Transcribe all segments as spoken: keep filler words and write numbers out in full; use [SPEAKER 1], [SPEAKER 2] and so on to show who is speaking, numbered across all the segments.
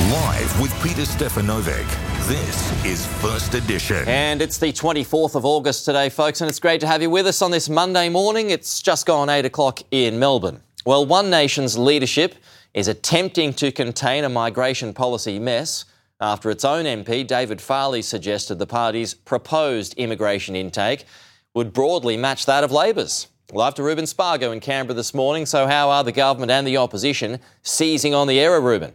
[SPEAKER 1] Live with Peter Stefanovic, this is First Edition.
[SPEAKER 2] And it's the twenty-fourth of August today, folks, and it's great to have you with us on this Monday morning. It's just gone eight o'clock in Melbourne. Well, One Nation's leadership is attempting to contain a migration policy mess after its own M P, David Farley, suggested the party's proposed immigration intake would broadly match that of Labor's. Live to Ruben Spargo in Canberra this morning. So how are the government and the opposition seizing on the error, Ruben?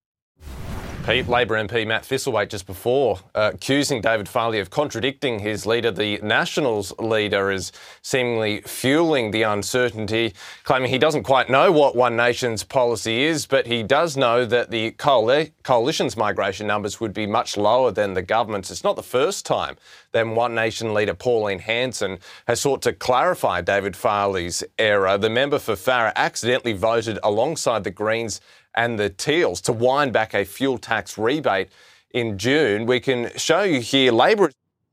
[SPEAKER 3] Pete, Labor M P Matt Thistlethwaite just before uh, accusing David Farley of contradicting his leader. The Nationals leader is seemingly fueling the uncertainty, claiming he doesn't quite know what One Nation's policy is, but he does know that the coali- coalition's migration numbers would be much lower than the government's. It's not the first time that One Nation leader Pauline Hanson has sought to clarify David Farley's error. The member for Farrer accidentally voted alongside the Greens and the Teals to wind back a fuel tax rebate in June. We can show you here Labor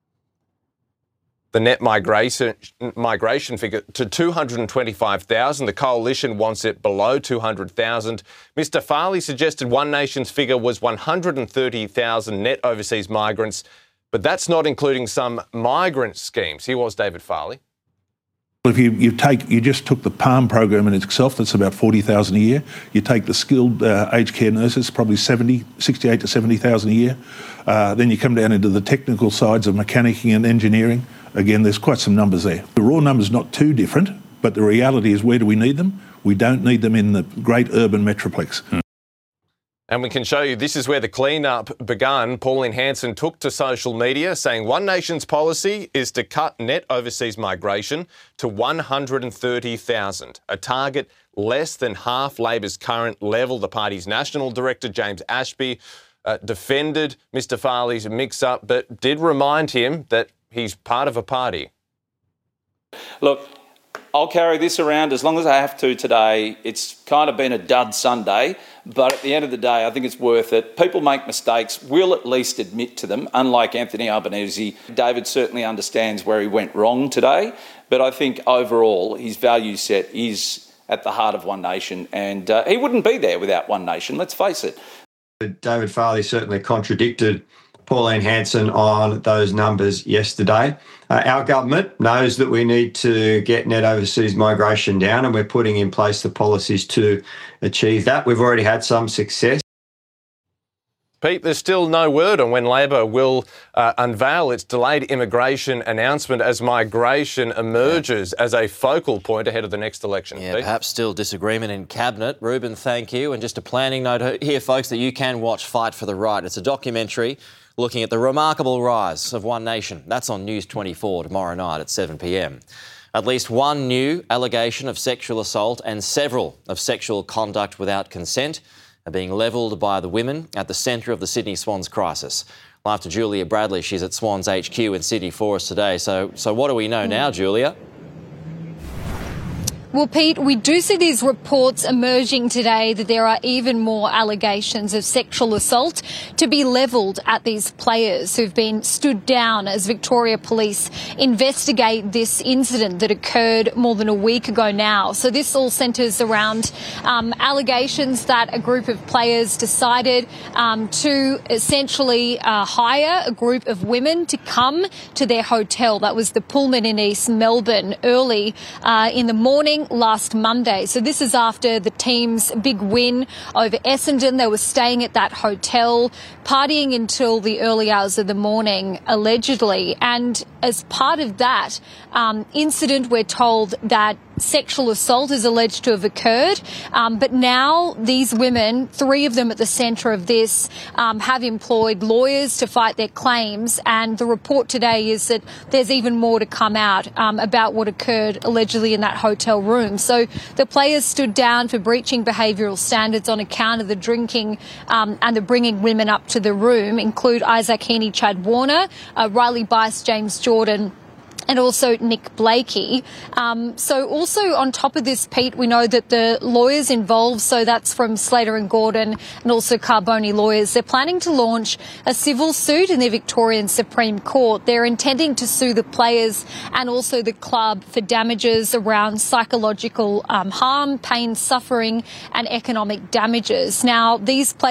[SPEAKER 3] the net migration migration figure to two hundred twenty-five thousand. The coalition wants it below two hundred thousand. Mister Farley suggested One Nation's figure was one hundred thirty thousand net overseas migrants, but that's not including some migrant schemes. Here was David Farley.
[SPEAKER 4] If you, you take, you just took the PALM program in itself, that's about forty thousand a year. You take the skilled uh, aged care nurses, probably seventy, sixty-eight to seventy thousand a year. Uh, then you come down into the technical sides of mechanicking and engineering. Again, there's quite some numbers there. The raw number's not too different, but the reality is, where do we need them? We don't need them in the great urban metroplex. Mm.
[SPEAKER 3] And we can show you this is where the clean-up begun. Pauline Hanson took to social media saying One Nation's policy is to cut net overseas migration to one hundred thirty thousand, a target less than half Labor's current level. The party's national director, James Ashby, uh, defended Mister Farley's mix-up, but did remind him that he's part of a party.
[SPEAKER 5] Look, I'll carry this around as long as I have to today. It's kind of been a dud Sunday, but at the end of the day, I think it's worth it. People make mistakes. We'll at least admit to them, unlike Anthony Albanese. David certainly understands where he went wrong today, but I think overall his value set is at the heart of One Nation, and uh, he wouldn't be there without One Nation, let's face it.
[SPEAKER 6] David Farley certainly contradicted Pauline Hanson on those numbers yesterday. Uh, our government knows that we need to get net overseas migration down, and we're putting in place the policies to achieve that. We've already had some success.
[SPEAKER 3] Pete, there's still no word on when Labor will uh, unveil its delayed immigration announcement as migration emerges yeah. as a focal point ahead of the next election.
[SPEAKER 2] Yeah,
[SPEAKER 3] Pete?
[SPEAKER 2] Perhaps still disagreement in Cabinet. Ruben, thank you. And just a planning note here, folks, that you can watch Fight for the Right. It's a documentary looking at the remarkable rise of One Nation. That's on News twenty-four tomorrow night at seven p m. At least one new allegation of sexual assault and several of sexual conduct without consent are being levelled by the women at the centre of the Sydney Swans crisis. Live to Julia Bradley. She's at Swans H Q in Sydney for us today. So, so what do we know now, Julia?
[SPEAKER 7] Well, Pete, we do see these reports emerging today that there are even more allegations of sexual assault to be levelled at these players who've been stood down as Victoria Police investigate this incident that occurred more than a week ago now. So this all centres around um, allegations that a group of players decided um, to essentially uh, hire a group of women to come to their hotel. That was the Pullman in East Melbourne early uh, in the morning last Monday. So this is after the team's big win over Essendon. They were staying at that hotel, partying until the early hours of the morning, allegedly. And as part of that um, incident, we're told that sexual assault is alleged to have occurred. Um, but now these women, three of them at the centre of this, um, have employed lawyers to fight their claims. And the report today is that there's even more to come out um, about what occurred allegedly in that hotel room. So the players stood down for breaching behavioural standards on account of the drinking um, and the bringing women up to the room include Isaac Heaney, Chad Warner, uh, Riley Bice, James Jordan, and also Nick Blakey. Um, so also on top of this, Pete, we know that the lawyers involved, so that's from Slater and Gordon and also Carboni lawyers, they're planning to launch a civil suit in the Victorian Supreme Court. They're intending to sue the players and also the club for damages around psychological um, harm, pain, suffering and economic damages. Now, these players